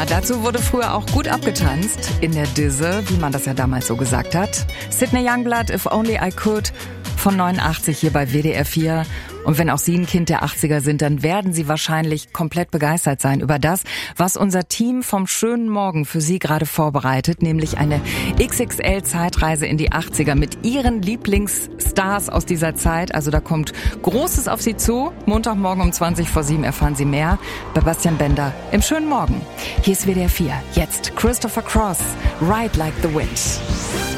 dazu wurde früher auch gut abgetanzt in der Disse, wie man das ja damals so gesagt hat. Sydney Youngblood, If Only I Could von 89 hier bei WDR 4. Und wenn auch Sie ein Kind der 80er sind, dann werden Sie wahrscheinlich komplett begeistert sein über das, was unser Team vom schönen Morgen für Sie gerade vorbereitet, nämlich eine XXL-Zeitreise in die 80er mit Ihren Lieblingsstars aus dieser Zeit. Also da kommt Großes auf Sie zu. Montagmorgen um 7:20 erfahren Sie mehr bei Bastian Bender im schönen Morgen. Hier ist WDR 4. Jetzt Christopher Cross, Ride Like the Wind.